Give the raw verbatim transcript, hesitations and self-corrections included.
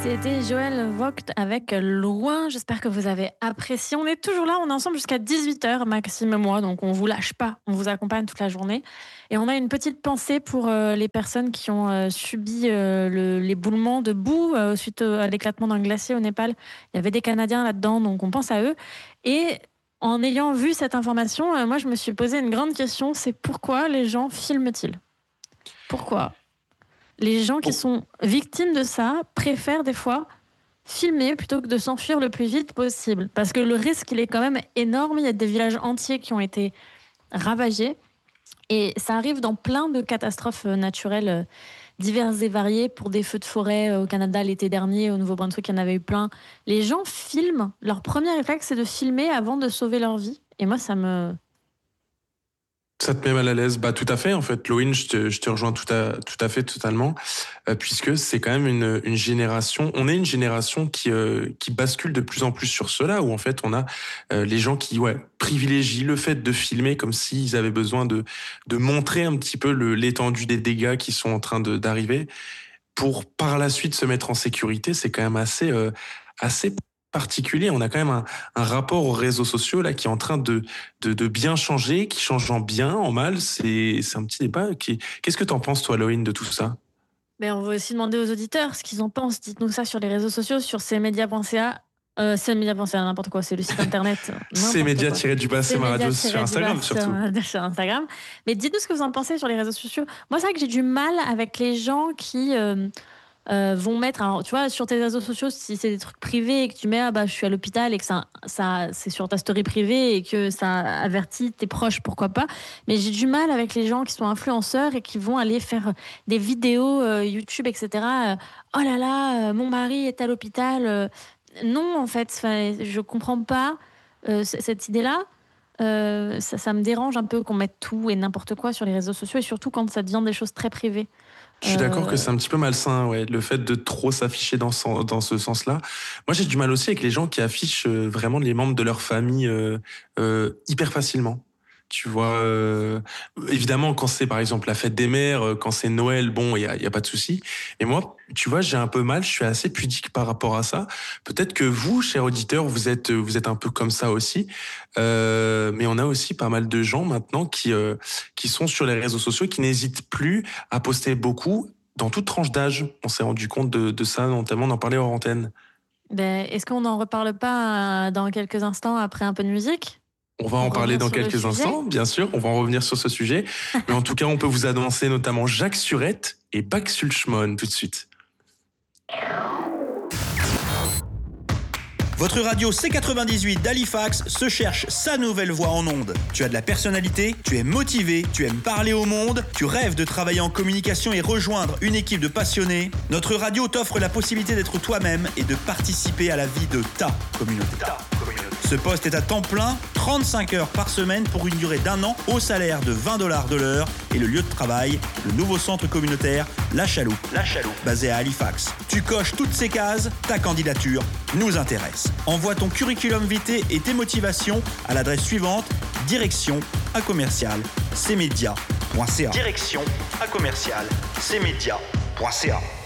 C'était Joël Vogt avec Loin. J'espère que vous avez apprécié. On est toujours là, on est ensemble jusqu'à dix-huit heures, Maxime et moi, donc on vous lâche pas, on vous accompagne toute la journée. Et on a une petite pensée pour euh, les personnes qui ont euh, subi euh, le- l'éboulement de boue euh, suite au- à l'éclatement d'un glacier au Népal. Il y avait des Canadiens là-dedans, donc on pense à eux. Et en ayant vu cette information, euh, moi je me suis posé une grande question, c'est pourquoi les gens filment-ils? Pourquoi les gens qui Bon, sont victimes de ça préfèrent des fois filmer plutôt que de s'enfuir le plus vite possible. Parce que le risque, il est quand même énorme. Il y a des villages entiers qui ont été ravagés. Et ça arrive dans plein de catastrophes euh, naturelles euh, diverses et variées. Pour des feux de forêt euh, au Canada l'été dernier, au Nouveau-Brunswick, il y en avait eu plein. Les gens filment. Leur premier réflexe, c'est de filmer avant de sauver leur vie. Et moi, ça me... ça te met mal à l'aise? Bah tout à fait en fait, Loïne, je te, je te rejoins tout à, tout à fait totalement, euh, puisque c'est quand même une, une génération, on est une génération qui, euh, qui bascule de plus en plus sur cela, où en fait on a euh, les gens qui ouais, privilégient le fait de filmer comme s'ils avaient besoin de, de montrer un petit peu le, l'étendue des dégâts qui sont en train de, d'arriver, pour par la suite se mettre en sécurité. C'est quand même assez, euh, assez particulier. On a quand même un, un rapport aux réseaux sociaux là qui est en train de, de, de bien changer, qui change en bien, en mal. C'est, c'est un petit débat. Qui... Qu'est-ce que t'en penses, toi, Loïne, de tout ça? Mais on va aussi demander aux auditeurs ce qu'ils en pensent. Dites-nous ça sur les réseaux sociaux, sur cmedia point c a. Euh, cmedia point c a, n'importe quoi, c'est le site internet, euh, C'est n'importe média quoi. tiré du bas, c'est ma radio sur cmedia-du-bas Instagram sur, surtout. sur Instagram. Mais dites-nous ce que vous en pensez sur les réseaux sociaux. Moi, c'est vrai que j'ai du mal avec les gens qui euh, euh, vont mettre, alors, tu vois, sur tes réseaux sociaux, si c'est des trucs privés et que tu mets, ah bah, je suis à l'hôpital et que ça, ça, c'est sur ta story privée et que ça avertit tes proches, pourquoi pas. Mais j'ai du mal avec les gens qui sont influenceurs et qui vont aller faire des vidéos euh, YouTube, et cetera. Euh, oh là là, euh, mon mari est à l'hôpital. Euh, non, en fait, enfin, je comprends pas euh, c- cette idée-là. Euh, ça, ça me dérange un peu qu'on mette tout et n'importe quoi sur les réseaux sociaux et surtout quand ça devient des choses très privées. Je suis d'accord que Euh, c'est un petit peu malsain, ouais, le fait de trop s'afficher dans, ce- dans ce sens-là. Moi, j'ai du mal aussi avec les gens qui affichent euh, vraiment les membres de leur famille euh, euh, hyper facilement. Tu vois, euh, évidemment, quand c'est par exemple la fête des mères, euh, quand c'est Noël, bon, il y a, y a pas de souci. Et moi, tu vois, j'ai un peu mal, je suis assez pudique par rapport à ça. Peut-être que vous, chers auditeurs, vous êtes, vous êtes un peu comme ça aussi. Euh, mais on a aussi pas mal de gens maintenant qui, euh, qui sont sur les réseaux sociaux, qui n'hésitent plus à poster beaucoup dans toute tranche d'âge. On s'est rendu compte de, de ça, notamment d'en parler hors antenne. ben, est-ce qu'on n'en reparle pas euh, dans quelques instants après un peu de musique On va en pour parler revenir dans sur le quelques sujet? instants, bien sûr. On va en revenir sur ce sujet. Mais en tout cas, on peut vous annoncer notamment Jacques Surette et Bach Sulchmon tout de suite. Votre radio C quatre-vingt-dix-huit d'Halifax se cherche sa nouvelle voix en ondes. Tu as de la personnalité, tu es motivé, tu aimes parler au monde, tu rêves de travailler en communication et rejoindre une équipe de passionnés. Notre radio t'offre la possibilité d'être toi-même et de participer à la vie de ta communauté. Ta communauté. Ce poste est à temps plein, trente-cinq heures par semaine pour une durée d'un an au salaire de vingt dollars de l'heure et le lieu de travail, le nouveau centre communautaire La Chaloupe, La Chaloupe, basé à Halifax. Tu coches toutes ces cases, ta candidature nous intéresse. Envoie ton curriculum vitae et tes motivations à l'adresse suivante: direction à commercial cmedia point c a. Direction à commercial cmedia point c a.